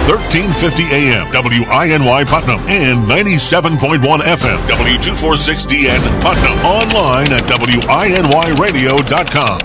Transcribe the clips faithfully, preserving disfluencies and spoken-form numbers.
thirteen fifty A M, W I N Y Putnam, and ninety-seven point one F M, W two forty-six D N Putnam. Online at W I N Y radio dot com.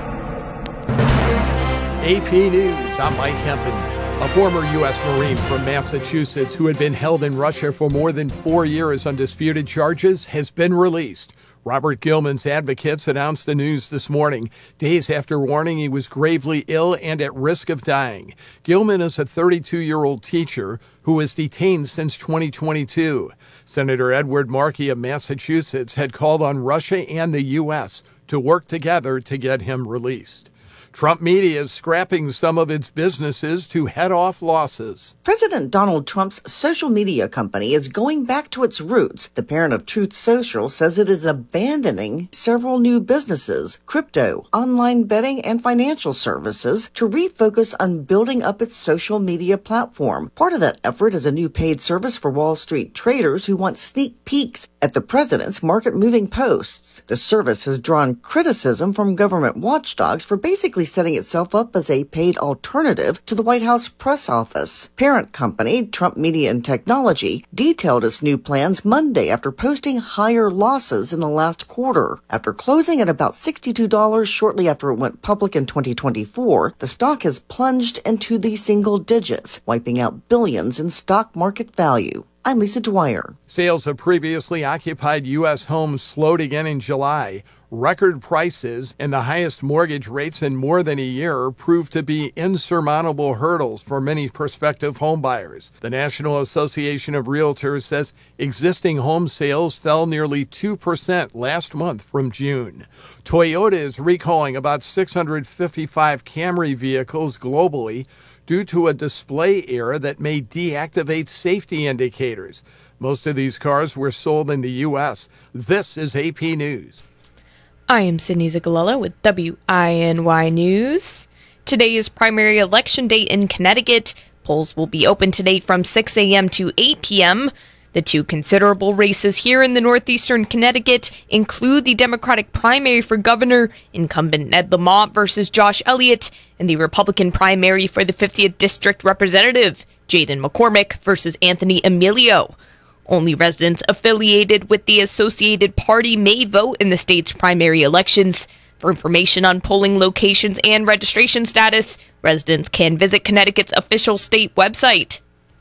A P News, I'm Mike Hempen. A former U S Marine from Massachusetts who had been held in Russia for more than four years on disputed charges has been released. Robert Gilman's advocates announced the news this morning, days after warning he was gravely ill and at risk of dying. Gilman is a thirty-two-year-old teacher who was detained since twenty twenty-two. Senator Edward Markey of Massachusetts had called on Russia and the U S to work together to get him released. Trump media is scrapping some of its businesses to head off losses. President Donald Trump's social media company is going back to its roots. The parent of Truth Social says it is abandoning several new businesses, crypto, online betting, and financial services to refocus on building up its social media platform. Part of that effort is a new paid service for Wall Street traders who want sneak peeks at the president's market-moving posts. The service has drawn criticism from government watchdogs for basically setting itself up as a paid alternative to the White House press office. Parent company Trump Media and Technology detailed its new plans Monday after posting higher losses in the last quarter. After closing at about sixty-two dollars shortly after it went public in twenty twenty-four, the stock has plunged into the single digits, wiping out billions in stock market value. I'm Lisa Dwyer. Sales of previously occupied U S homes slowed again in July. Record prices and the highest mortgage rates in more than a year proved to be insurmountable hurdles for many prospective homebuyers. The National Association of Realtors says existing home sales fell nearly two percent last month from June. Toyota is recalling about six hundred fifty-five Camry vehicles globally due to a display error that may deactivate safety indicators. Most of these cars were sold in the U S. This is A P News. I am Sydney Zagalella with W I N Y News. Today is primary election day in Connecticut. Polls will be open today from six a.m. to eight p.m. The two considerable races here in the northeastern Connecticut include the Democratic primary for governor, incumbent Ned Lamont versus Josh Elliott, and the Republican primary for the fiftieth District Representative, Jaden McCormick versus Anthony Emilio. Only residents affiliated with the Associated Party may vote in the state's primary elections. For information on polling locations and registration status, residents can visit Connecticut's official state website.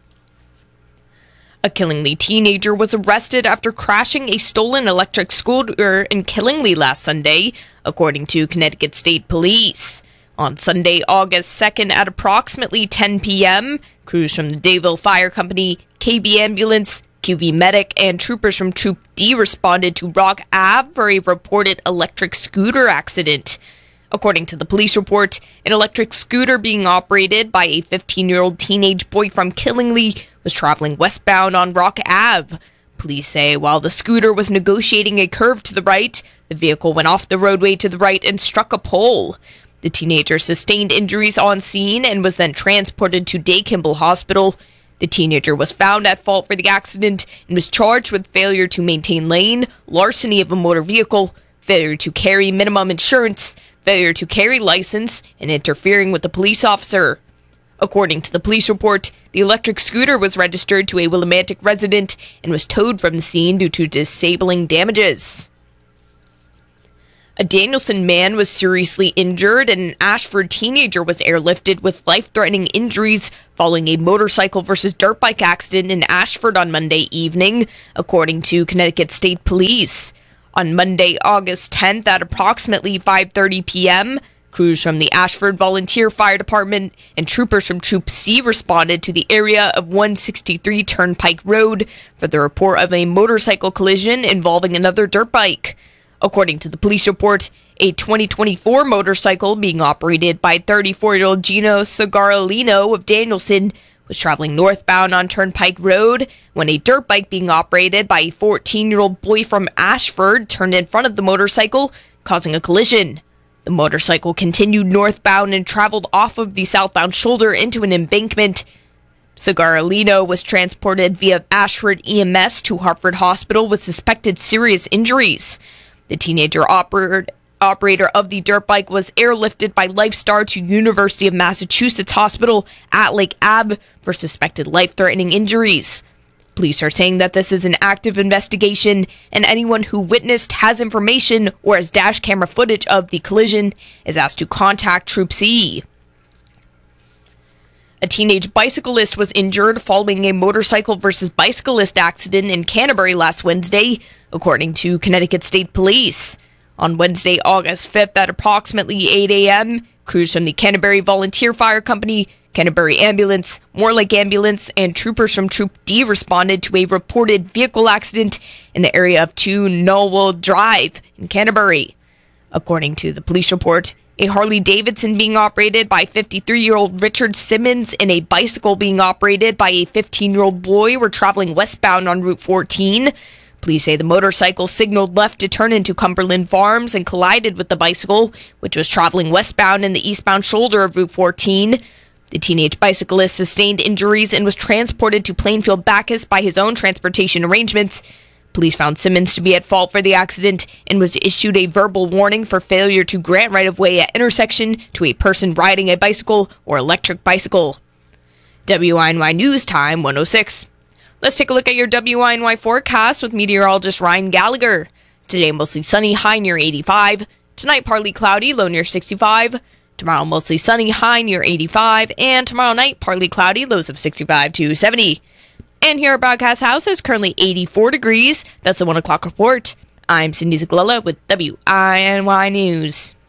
A Killingly teenager was arrested after crashing a stolen electric scooter in Killingly last Sunday, according to Connecticut State Police. On Sunday, August second at approximately ten p.m., crews from the Dayville Fire Company, K B Ambulance, Q V Medic, and troopers from Troop D responded to Rock Avenue for a reported electric scooter accident. According to the police report, an electric scooter being operated by a fifteen-year-old teenage boy from Killingly was traveling westbound on Rock Avenue. Police say while the scooter was negotiating a curve to the right, the vehicle went off the roadway to the right and struck a pole. The teenager sustained injuries on scene and was then transported to Day Kimball Hospital. The teenager was found at fault for the accident and was charged with failure to maintain lane, larceny of a motor vehicle, failure to carry minimum insurance, failure to carry license, and interfering with a police officer. According to the police report, the electric scooter was registered to a Willimantic resident and was towed from the scene due to disabling damages. A Danielson man was seriously injured and an Ashford teenager was airlifted with life-threatening injuries following a motorcycle versus dirt bike accident in Ashford on Monday evening, according to Connecticut State Police. On Monday, August tenth at approximately five thirty p.m., crews from the Ashford Volunteer Fire Department and troopers from Troop C responded to the area of one sixty-three Turnpike Road for the report of a motorcycle collision involving another dirt bike. According to the police report, a twenty twenty-four motorcycle being operated by thirty-four-year-old Gino Cigarolino of Danielson was traveling northbound on Turnpike Road when a dirt bike being operated by a fourteen-year-old boy from Ashford turned in front of the motorcycle, causing a collision. The motorcycle continued northbound and traveled off of the southbound shoulder into an embankment. Cigarolino was transported via Ashford E M S to Hartford Hospital with suspected serious injuries. The teenager oper- operator of the dirt bike was airlifted by LifeStar to University of Massachusetts Hospital at Lake Ave for suspected life-threatening injuries. Police are saying that this is an active investigation, and anyone who witnessed, has information, or has dash camera footage of the collision is asked to contact Troop C. A teenage bicyclist was injured following a motorcycle versus bicyclist accident in Canterbury last Wednesday, according to Connecticut State Police. On Wednesday, August fifth at approximately eight a.m., crews from the Canterbury Volunteer Fire Company, Canterbury Ambulance, Moorlake Ambulance, and troopers from Troop D responded to a reported vehicle accident in the area of two Knollwood Drive in Canterbury. According to the police report, a Harley-Davidson being operated by fifty-three-year-old Richard Simmons and a bicycle being operated by a fifteen-year-old boy were traveling westbound on Route fourteen. Police say the motorcycle signaled left to turn into Cumberland Farms and collided with the bicycle, which was traveling westbound in the eastbound shoulder of Route fourteen. The teenage bicyclist sustained injuries and was transported to Plainfield Bacchus by his own transportation arrangements. Police found Simmons to be at fault for the accident and was issued a verbal warning for failure to grant right-of-way at intersection to a person riding a bicycle or electric bicycle. W I N Y News Time one oh six. Let's take a look at your W I N Y forecast with meteorologist Ryan Gallagher. Today mostly sunny, high near eighty-five. Tonight partly cloudy, low near sixty-five. Tomorrow mostly sunny, high near eighty-five. And tomorrow night partly cloudy, lows of sixty-five to seventy. And here at Broadcast House is currently eighty-four degrees. That's the one o'clock report. I'm Cindy Zaglilla with W I N Y News.